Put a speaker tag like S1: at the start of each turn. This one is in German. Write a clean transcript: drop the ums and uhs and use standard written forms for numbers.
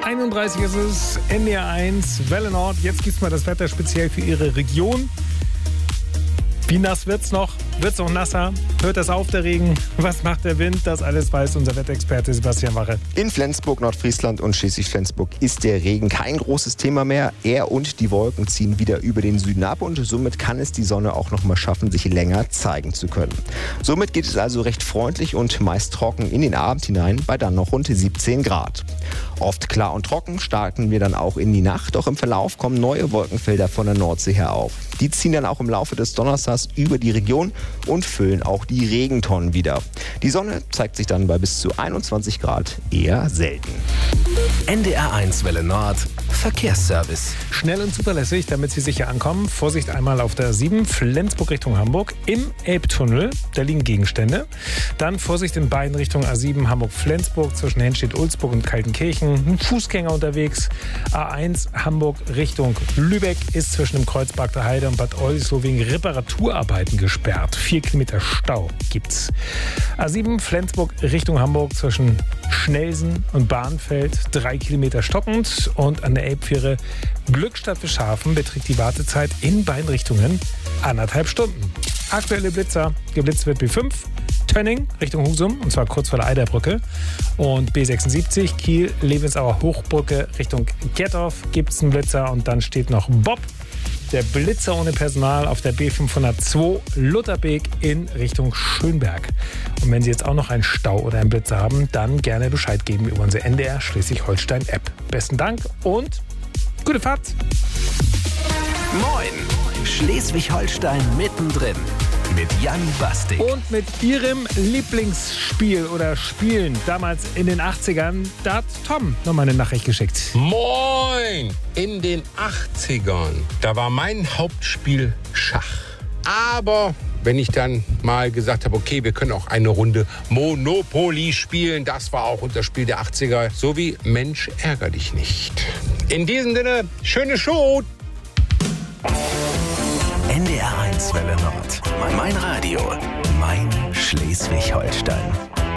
S1: 7:31 ist es, NDR 1, Welle Nord. Jetzt gibt's mal das Wetter speziell für Ihre Region. Wie nass wird's noch? Wird's noch nasser? Hört das auf, der Regen? Was macht der Wind? Das alles weiß unser Wetterexperte Sebastian Wache.
S2: In Flensburg, Nordfriesland und Schleswig-Flensburg ist der Regen kein großes Thema mehr. Er und die Wolken ziehen wieder über den Süden ab und somit kann es die Sonne auch noch mal schaffen, sich länger zeigen zu können. Somit geht es also recht freundlich und meist trocken in den Abend hinein bei dann noch rund 17 Grad. Oft klar und trocken starten wir dann auch in die Nacht, doch im Verlauf kommen neue Wolkenfelder von der Nordsee her auf. Die ziehen dann auch im Laufe des Donnerstags über die Region und füllen auch die Regentonnen wieder. Die Sonne zeigt sich dann bei bis zu 21 Grad eher selten.
S3: NDR 1 Welle Nord Verkehrsservice.
S1: Schnell und zuverlässig, damit Sie sicher ankommen. Vorsicht einmal auf der 7, Flensburg Richtung Hamburg. Im Elbtunnel, da liegen Gegenstände. Dann Vorsicht in beiden Richtungen A7 Hamburg-Flensburg zwischen Henstedt-Ulzburg und Kaltenkirchen. Ein Fußgänger unterwegs. A1 Hamburg Richtung Lübeck ist zwischen dem Kreuz Bagder Heide und Bad Oldesloe wegen Reparaturarbeiten gesperrt. 4 Kilometer Stau gibt's. A7 Flensburg Richtung Hamburg zwischen Schnelsen und Bahnfeld 3 Kilometer stockend und an der Elbfähre Glückstadt Fischhafen beträgt die Wartezeit in beiden Richtungen 1,5 Stunden. Aktuelle Blitzer, geblitzt wird B5 Tönning Richtung Husum und zwar kurz vor der Eiderbrücke und B76 Kiel Lebensauer Hochbrücke Richtung Gettorf gibt es einen Blitzer und dann steht noch Bob. Der Blitzer ohne Personal auf der B502 Lutherbeek in Richtung Schönberg. Und wenn Sie jetzt auch noch einen Stau oder einen Blitzer haben, dann gerne Bescheid geben über unsere NDR Schleswig-Holstein-App. Besten Dank und gute Fahrt.
S3: Moin, Schleswig-Holstein mittendrin mit Jan Bastik.
S1: Und mit Ihrem Lieblingsspiel oder Spielen damals in den 80ern, da hat Tom nochmal eine Nachricht geschickt.
S4: Moin! In den 80ern, da war mein Hauptspiel Schach. Aber wenn ich dann mal gesagt habe, okay, wir können auch eine Runde Monopoly spielen, das war auch unser Spiel der 80er, so wie Mensch, ärger dich nicht. In diesem Sinne, schöne Show!
S3: NDR 1 Welle Nord. Mein Radio. Mein Schleswig-Holstein.